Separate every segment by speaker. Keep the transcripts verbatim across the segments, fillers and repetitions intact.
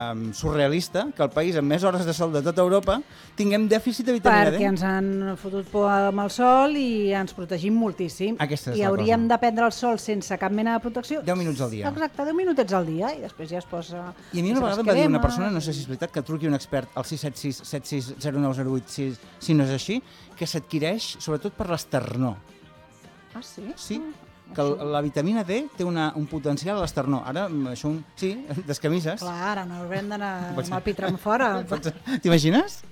Speaker 1: um, surrealista que el país amb més hores de sol de tota Europa tinguem dèficit de vitamina D.
Speaker 2: Perquè ens han fotut por amb el sol i ens protegim moltíssim.
Speaker 1: Aquesta és
Speaker 2: I
Speaker 1: la
Speaker 2: hauríem
Speaker 1: cosa.
Speaker 2: de prendre el sol sense cap mena de protecció.
Speaker 1: deu minuts al dia.
Speaker 2: Exacte, deu minutets al dia i després ja es posa...
Speaker 1: I a mi una vegada em va dir una persona, no sé si és veritat, que truqui un expert al sis set sis set sis zero nou zero vuit si, si no és així, que s'adquireix sobretot per l'esternó.
Speaker 2: Ah, sí?
Speaker 1: Sí, que el, la vitamina D té una, un potencial a l'esternó. Ara, això, un, sí, descamises.
Speaker 2: Clar, ara no haurem d'anar amb el pitram fora.
Speaker 1: T'imagines?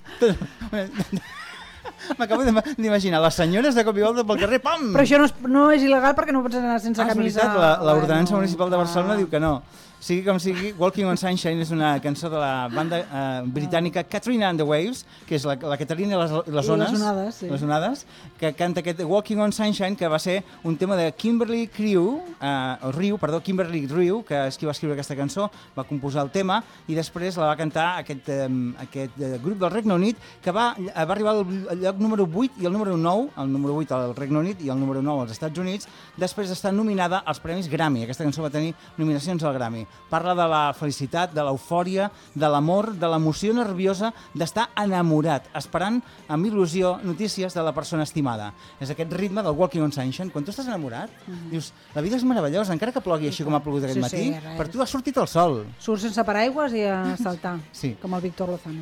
Speaker 1: M'acabo d'imaginar les senyores de cop i volta pel carrer, pam!
Speaker 2: Però això no és, no és il·legal perquè no pots anar sense
Speaker 1: ah,
Speaker 2: camisa.
Speaker 1: Ah, és veritat, l'ordenança
Speaker 2: bueno,
Speaker 1: municipal de Barcelona
Speaker 2: ah.
Speaker 1: diu que no. Sigui com sigui, Walking on Sunshine és una cançó de la banda eh, britànica Katrina and the Waves, que és la, la Caterina i les, les
Speaker 2: I
Speaker 1: ones,
Speaker 2: les onades, sí.
Speaker 1: les onades, que canta aquest Walking on Sunshine, que va ser un tema de Kimberly Crew, eh, o Riu, perdó, Kimberly Riu, que és qui va escriure aquesta cançó, va composar el tema, i després la va cantar aquest, eh, aquest eh, grup del Regne Unit, que va, va arribar al, al lloc número vuit i el número nou, el número vuit al Regne Unit i el número nou als Estats Units, després d'estar nominada als Premis Grammy. Aquesta cançó va tenir nominacions al Grammy. Parla de la felicitat, de l'eufòria, de l'amor, de l'emoció nerviosa, d'estar enamorat, esperant amb il·lusió notícies de la persona estimada. És aquest ritme del Walking on Sunshine. Quan tu estàs enamorat, mm-hmm. dius, la vida és meravellosa, encara que plogui així com ha plogut aquest
Speaker 2: sí,
Speaker 1: matí,
Speaker 2: sí,
Speaker 1: per tu ha sortit el sol.
Speaker 2: Surt sense paraigües i a saltar,
Speaker 1: sí.
Speaker 2: com el Víctor Lozano.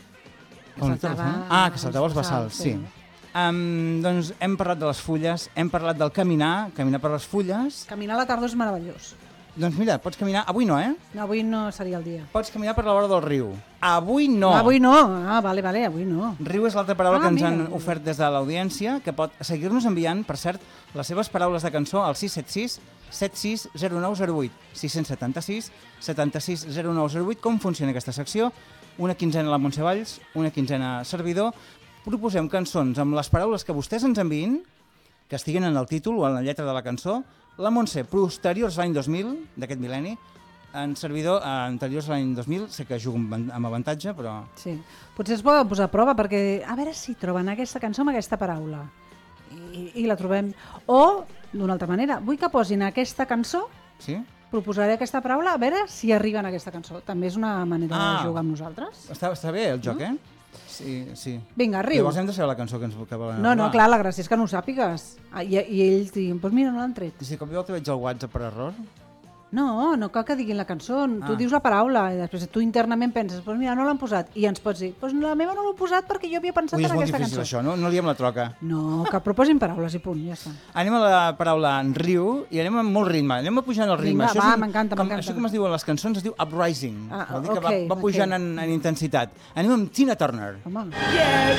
Speaker 1: Com el Víctor Lozano? Ah, que saltava els bassals, sí. sí. Um, doncs hem parlat de les fulles, hem parlat del caminar, caminar per les fulles.
Speaker 2: Caminar a la tardor és meravellós.
Speaker 1: Doncs mira, pots caminar... Avui no, eh?
Speaker 2: No, avui no seria el dia.
Speaker 1: Pots caminar per la vora del riu. Avui no.
Speaker 2: no avui no. Ah, vale, vale, avui no.
Speaker 1: Riu és l'altra paraula
Speaker 2: ah,
Speaker 1: que ens
Speaker 2: mira.
Speaker 1: han ofert des de l'audiència, que pot seguir-nos enviant, per cert, les seves paraules de cançó al sis set sis set sis zero nou zero vuit. sis set sis set sis zero nou zero vuit. Com funciona aquesta secció? Una quinzena a la Montse Valls, una quinzena a servidor. Proposem cançons amb les paraules que vostès ens enviïn, que estiguin en el títol o en la lletra de la cançó. La Montse, posteriors a l'any dos mil, d'aquest mil·lenni, en servidor, anteriors a l'any dos mil, sé que jugo amb avantatge, però...
Speaker 2: Sí, potser es poden posar a prova, perquè a veure si troben aquesta cançó amb aquesta paraula. I, i la trobem. O, d'una altra manera, vull que posin aquesta cançó,
Speaker 1: sí?
Speaker 2: proposaré aquesta paraula, a veure si arriben a aquesta cançó. També és una manera ah, de jugar amb nosaltres.
Speaker 1: Està, està bé el joc, no? eh? Sí, sí.
Speaker 2: Vinga, riu.
Speaker 1: Llavors hem de saber la cançó que ens que volen
Speaker 2: No, no, clar, la gràcia és que no ho sàpigues. I, i ells diuen, doncs mira, no l'han tret.
Speaker 1: I si cop i volta veig el WhatsApp per error?
Speaker 2: No, no cal que diguin la cançó.
Speaker 1: Ah.
Speaker 2: Tu dius la paraula i després tu internament penses, doncs mira, no l'han posat. I ens pots dir, doncs la meva no l'he posat perquè jo havia pensat
Speaker 1: Ui,
Speaker 2: en aquesta cançó.
Speaker 1: és molt difícil això, no? No liem la troca.
Speaker 2: No, que proposin paraules i punt, ja està.
Speaker 1: Anem a la paraula en riu i anem amb molt ritme. Anem a pujant el ritme.
Speaker 2: Vinga,
Speaker 1: això
Speaker 2: va,
Speaker 1: un,
Speaker 2: m'encanta,
Speaker 1: com,
Speaker 2: m'encanta.
Speaker 1: Això com es diu en les cançons es diu uprising.
Speaker 2: Ah,
Speaker 1: Vol dir que
Speaker 2: okay,
Speaker 1: va, va pujant
Speaker 2: okay.
Speaker 1: en, en intensitat. Anem amb Tina Turner.
Speaker 2: Home.
Speaker 3: Yeah,